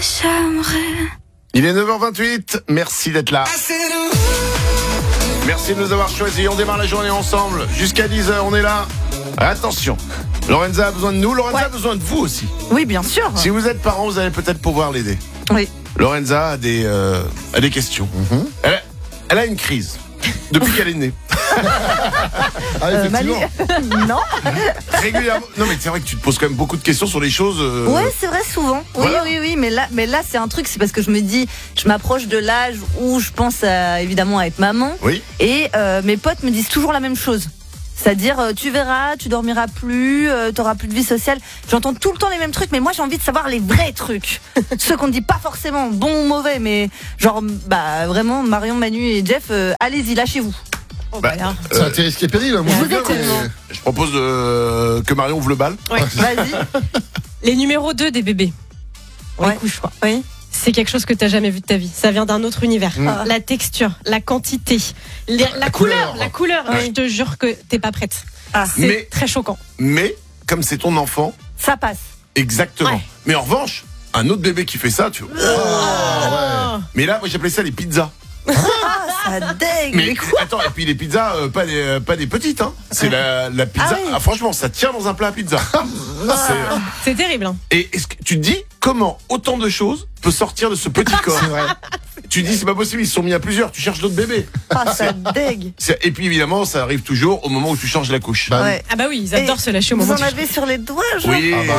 J'aimerais. Il est 9h28, merci d'être là. Merci de nous avoir choisis, on démarre la journée ensemble. Jusqu'à 10h, on est là. Attention, Lorenza a besoin de nous, Lorenza a besoin de vous aussi. Oui, bien sûr. Si vous êtes parent, vous allez peut-être pouvoir l'aider. Oui. Lorenza a des questions. Elle a une crise depuis qu'elle est née. Mali... non. Régulièrement. Non, mais c'est vrai que tu te poses quand même beaucoup de questions sur les choses. Ouais, c'est vrai, souvent. Oui, Voilà. oui, mais là, c'est un truc, c'est parce que je me dis, je m'approche de l'âge où je pense évidemment à être maman. Oui. Et mes potes me disent toujours la même chose. C'est-à-dire, tu verras, tu dormiras plus, t'auras plus de vie sociale. J'entends tout le temps les mêmes trucs, mais moi j'ai envie de savoir les vrais trucs. Ceux qu'on ne dit pas forcément, bons ou mauvais, mais genre, vraiment, Marion, Manu et Jeff, allez-y, lâchez-vous. C'est un risque et péril, mon Vous gars, êtes mais- tellement- Je propose que Marion ouvre le bal. Ouais. Vas-y. Les numéros 2 des bébés. On Ouais. les couche pas. Oui. C'est quelque chose que t'as jamais vu de ta vie. Ça vient d'un autre univers. La texture, la quantité, la couleur. La couleur. Ouais. Je te jure que t'es pas prête. Ah, C'est Mais- très choquant. Mais, comme c'est ton enfant, ça passe. exactement. Ouais. Mais en revanche, un autre bébé qui fait ça, tu vois. Oh. Mais là, moi j'appelais ça les pizzas. Ah, ça dégue. Mais attends, et puis les pizzas, pas des petites, hein. C'est la pizza. Ah oui. Franchement, ça tient dans un plat à pizza. C'est- C'est terrible. Hein. Et est-ce que tu te dis comment autant de choses peut sortir de ce petit corps? C'est vrai. Tu te dis c'est pas possible, ils se sont mis à plusieurs. Tu cherches d'autres bébés. Ah, ça dégue. Et puis évidemment, ça arrive toujours au moment où tu changes la couche. Bah, Ouais. Ah bah oui, ils adorent Et se lâcher au Vous moment en du avez sur les doigts, genre. Oui. Ah bah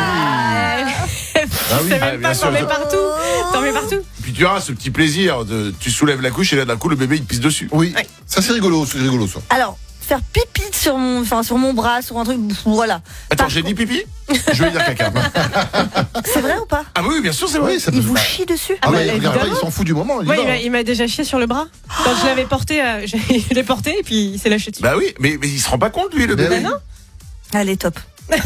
C'est Ah, même bien pas, sûr. t'en mets partout. T'en mets partout. Puis tu auras ce petit plaisir de tu soulèves la couche et là d'un coup le bébé il te pisse dessus. Oui, Ouais. ça c'est rigolo ça. Alors, faire pipi sur mon bras, sur un truc, voilà. Attends, Par j'ai dit pipi? Je vais dire caca. C'est vrai ou pas? Ah oui, bien sûr, c'est vrai. Oui, ça peut Il vous bah, chie dessus? Ah bah, ouais, regarde pas, évidemment. il s'en fout du moment. Il y Ouais, va. il m'a déjà chié sur le bras. Quand je l'avais porté, je l'ai porté et puis il s'est lâché dessus. Bah oui, mais il se rend pas compte lui le Mais bébé. oui. Allez, top.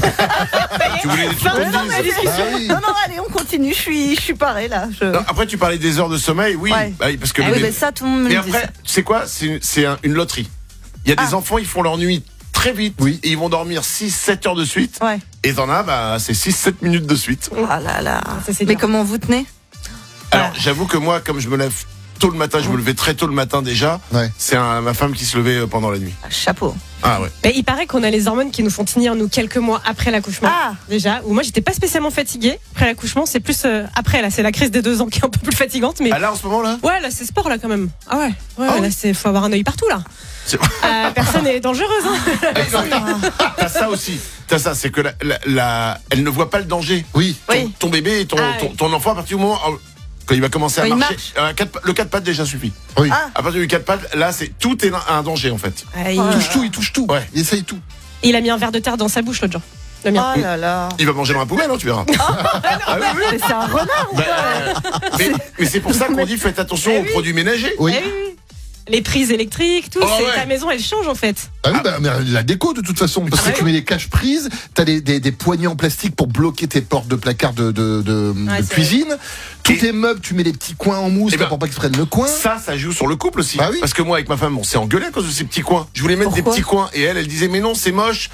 Tu voulais des trucs qu'on non, dise. mais- Ah oui. Non, allez, on continue. Je suis parée là. Non, après tu parlais des heures de sommeil, oui. Ouais. Bah oui, parce que Ah le oui, bébé- mais ça, tout le monde me Mais le dit. après, tu sais quoi? C'est une loterie. Il y a des enfants, ils font leur nuit très vite. Oui. Et ils vont dormir 6-7 heures de suite. Ouais. Et t'en as, c'est 6-7 minutes de suite. Ah là là. Ça, c'est Mais dur. comment vous tenez? Alors, j'avoue que moi, comme je me lève tôt le matin, je me levais très tôt le matin déjà. Ouais. C'est ma femme qui se levait pendant la nuit. Chapeau. Ah ouais. Mais il paraît qu'on a les hormones qui nous font tenir nous quelques mois après l'accouchement. Ah. Déjà, où moi j'étais pas spécialement fatiguée après l'accouchement, c'est plus après là, c'est la crise des 2 ans qui est un peu plus fatigante, mais Ah là, en ce moment là? ouais là c'est sport là quand même. Ah ouais, Ah là c'est faut avoir un œil partout là. C'est- Personne n'est dangereuse. Hein. T'as ça aussi. T'as ça, c'est que elle ne voit pas le danger. Oui. Oui. Ton bébé et ton oui. enfant, à partir du moment quand il va commencer à Quand il marcher, le 4 pattes déjà suffit. Oui. Ah. À partir du 4 pattes, là, tout est un danger en fait. Ouais, Il touche tout. Ouais. Il essaye tout. il a mis un verre de terre dans sa bouche l'autre jour. Le mien. Oh là là. Il va manger dans la poubelle, hein, tu verras. Ah oui, oui. Mais c'est un renard ou Bah, quoi? mais c'est pour ça qu'on dit faites attention aux produits ménagers. Oui. Eh oui. Les prises électriques, tout, Oh, c'est ouais. ta maison elle change en fait. Ah oui, bah, mais la déco de toute façon, parce que Ah tu oui. mets les caches prises, t'as des poignées en plastique pour bloquer tes portes de placard de c'est cuisine. Tous Et- tes meubles, tu mets les petits coins en mousse Eh ben, pour pas qu'ils prennent le coin. Ça joue sur le couple aussi. Bah oui. Parce que moi, avec ma femme, on s'est engueulé à cause de ces petits coins. Je voulais mettre Pourquoi des petits coins. Et elle disait, mais non, c'est moche.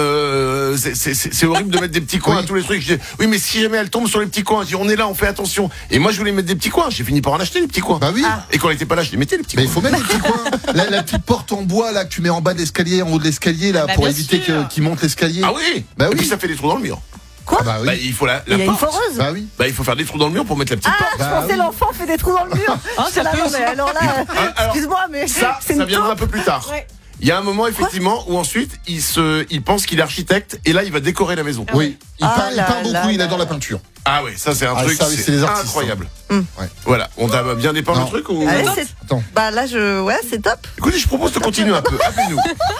C'est horrible de mettre des petits coins Oui. à tous les trucs. Je dis, oui, mais si jamais elle tombe sur les petits coins, je dis, on est là, on fait attention. Et moi, je voulais mettre des petits coins. J'ai fini par en acheter des petits coins. Bah oui. Et quand elle était pas là, je les mettais les petits Mais il coins. faut mettre les petits coins. La petite porte en bois là que tu mets en bas de l'escalier, en haut de l'escalier là, Bah, pour bien éviter sûr. qu'il monte l'escalier. Ah oui. Bah Et oui. puis ça fait des trous dans le mur. Quoi? Ah bah oui. Bah, il faut la Il a une porte. foreuse? Bah oui. Bah, il faut faire des trous dans le mur pour mettre la petite porte. Je Bah pensais oui. l'enfant fait des trous dans le mur. Oh, ça Là, peut non, aussi. mais alors là, alors, excuse-moi, mais Ça c'est une viendra un taupe. peu plus tard. Ouais. Il y a un moment effectivement où ensuite il pense qu'il est architecte et là il va décorer la maison. Oui. Il Ah peint, là beaucoup, là il là adore la là. peinture. Ah oui, ça c'est un Ah, truc, ça, oui, c'est les artistes, incroyable. Ouais. Voilà, on t'a bien dépeint le Non. truc ou... Allez, c'est... Attends. Bah là, ouais, c'est top. Écoutez, je propose de continuer un peu. Appelez-nous.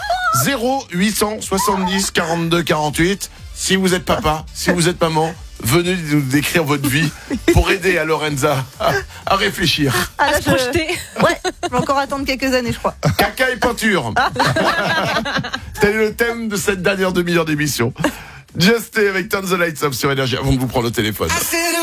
0870 42 48. Si vous êtes papa, si vous êtes maman, venez nous décrire votre vie pour aider à Lorenza à réfléchir. Ah, là, À se projeter. Ouais, je vais encore attendre quelques années, je crois. Caca et peinture. Tel est le thème de cette dernière demi-heure d'émission. Just Stay avec Turn the Lights Up sur Énergie avant de vous prendre au téléphone.